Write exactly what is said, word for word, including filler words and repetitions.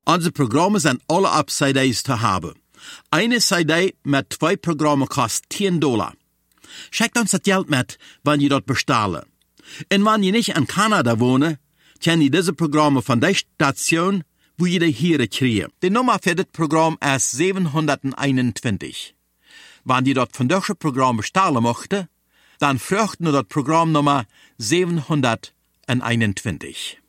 Unsere Programme sind alle auf C Ds zu haben. Eine C D mit zwei Programmen kostet zehn Dollar. Schickt uns das Geld mit, wenn ihr dort bestellen. Und wenn ihr nicht in Kanada wohnt, könnt ihr diese Programme von der Station, wo ihr die hier kriegt. Die Nummer für das Programm ist siebenhunderteinundzwanzig. Wenn ihr dort von diesem Programm bestellen möchtet, dann fragt ihr das Programmnummer siebenhunderteinundzwanzig.